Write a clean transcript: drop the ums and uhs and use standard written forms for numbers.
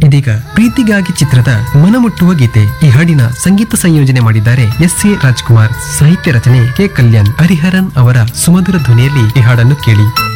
ಇದೀಗ ಪ್ರೀತಿಗಾಗಿ ಚಿತ್ರದ ಮನಮುಟ್ಟುವ ಗೀತೆ. ಈ ಹಾಡಿನ ಸಂಗೀತ ಸಂಯೋಜನೆ ಮಾಡಿದ್ದಾರೆ ಎಸ್.ಎ. ರಾಜ್ಕುಮಾರ್, ಸಾಹಿತ್ಯ ರಚನೆ ಕೆ. ಕಲ್ಯಾಣ್. ಹರಿಹರನ್ ಅವರ ಸುಮಧುರ ಧ್ವನಿಯಲ್ಲಿ ಈ ಹಾಡನ್ನು ಕೇಳಿ.